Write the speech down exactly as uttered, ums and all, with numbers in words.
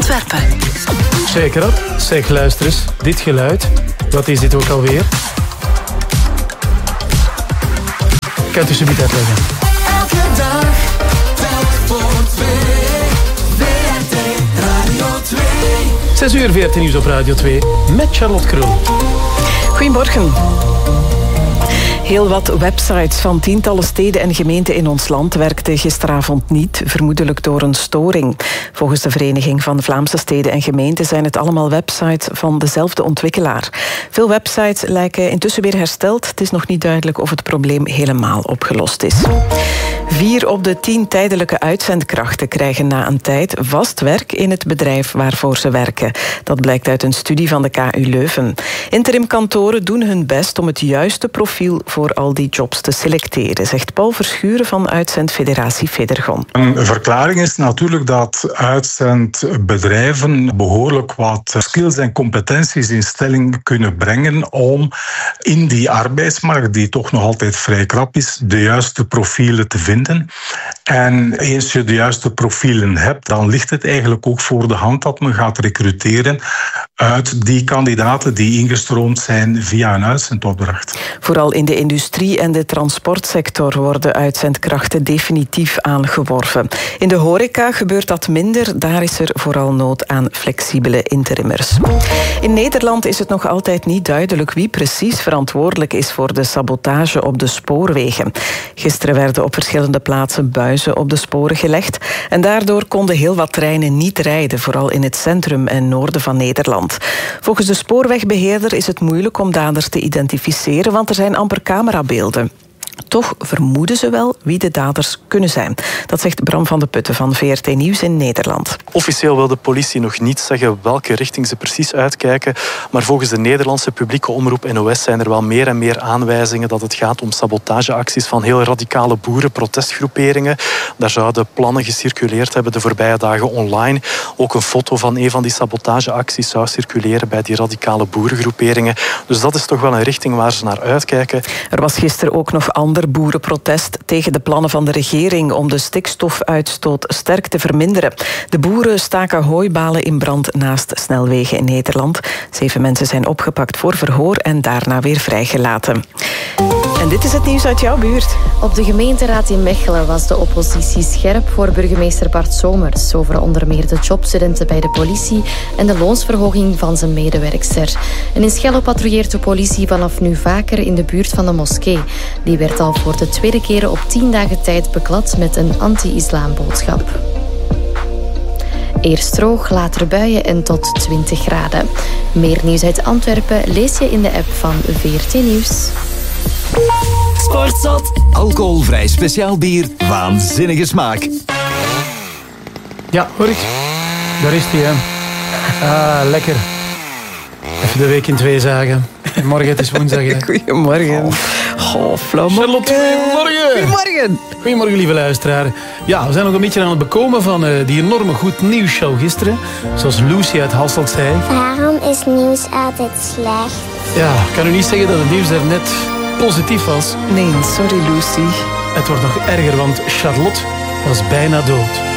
Antwerpen. Zeker dat. Zeg, luister eens. Dit geluid. Wat is dit ook alweer? Kan het u zo niet uitleggen? Elke dag, telk voor twee. V R T Radio twee. zes uur veertien nieuws op Radio twee. Met Charlotte Krul. Goedemorgen. Heel wat websites van tientallen steden en gemeenten in ons land werkten gisteravond niet, vermoedelijk door een storing. Volgens de Vereniging van Vlaamse Steden en Gemeenten zijn het allemaal websites van dezelfde ontwikkelaar. Veel websites lijken intussen weer hersteld. Het is nog niet duidelijk of het probleem helemaal opgelost is. Vier op de tien tijdelijke uitzendkrachten krijgen na een tijd vast werk in het bedrijf waarvoor ze werken. Dat blijkt uit een studie van de K U Leuven. Interimkantoren doen hun best om het juiste profiel voor al die jobs te selecteren, zegt Paul Verschuren van Uitzendfederatie Federgon. Een verklaring is natuurlijk dat uitzendbedrijven behoorlijk wat skills en competenties in stelling kunnen brengen om in die arbeidsmarkt, die toch nog altijd vrij krap is, de juiste profielen te vinden. En eens je de juiste profielen hebt, dan ligt het eigenlijk ook voor de hand dat men gaat recruteren uit die kandidaten die ingestroomd zijn via een uitzendopdracht. Vooral in de industrie en de transportsector worden uitzendkrachten definitief aangeworven. In de horeca gebeurt dat minder, daar is er vooral nood aan flexibele interimmers. In Nederland is het nog altijd niet duidelijk wie precies verantwoordelijk is voor de sabotage op de spoorwegen. Gisteren werden op verschillende plaatsen buizen op de sporen gelegd en daardoor konden heel wat treinen niet rijden, vooral in het centrum en noorden van Nederland. Volgens de spoorwegbeheerder is het moeilijk om daders te identificeren, want er zijn amper camerabeelden. Toch vermoeden ze wel wie de daders kunnen zijn. Dat zegt Bram van de Putten van V R T Nieuws in Nederland. Officieel wil de politie nog niet zeggen welke richting ze precies uitkijken. Maar volgens de Nederlandse publieke omroep N O S zijn er wel meer en meer aanwijzingen dat het gaat om sabotageacties van heel radicale boerenprotestgroeperingen. Daar zouden plannen gecirculeerd hebben de voorbije dagen online. Ook een foto van een van die sabotageacties zou circuleren bij die radicale boerengroeperingen. Dus dat is toch wel een richting waar ze naar uitkijken. Er was gisteren ook nog ander boerenprotest tegen de plannen van de regering om de stikstofuitstoot sterk te verminderen. De boeren staken hooibalen in brand naast snelwegen in Nederland. Zeven mensen zijn opgepakt voor verhoor en daarna weer vrijgelaten. En dit is het nieuws uit jouw buurt. Op de gemeenteraad in Mechelen was de oppositie scherp voor burgemeester Bart Somers over onder meer de jobstudenten bij de politie en de loonsverhoging van zijn medewerkster. En in Schelle patrouilleert de politie vanaf nu vaker in de buurt van de moskee. Die werd al voor de tweede keer op tien dagen tijd beklad met een anti-islamboodschap. Eerst droog, later buien en tot twintig graden. Meer nieuws uit Antwerpen lees je in de app van V R T Nieuws. Sportzot. Alcoholvrij speciaal bier, waanzinnige smaak. Ja, hoor ik. Daar is hij, hè. Ah, lekker. Even de week in twee zagen. En morgen, het is woensdag, hè. Goedemorgen. Oh, flauw. Charlotte, goedemorgen. Goedemorgen. Goedemorgen, lieve luisteraar. Ja, we zijn nog een beetje aan het bekomen van uh, die enorme goed nieuwsshow gisteren. Zoals Lucy uit Hasselt zei. Waarom is nieuws altijd slecht? Ja, ik kan u niet zeggen dat het nieuws er net positief was. Nee, sorry Lucy. Het wordt nog erger, want Charlotte was bijna dood.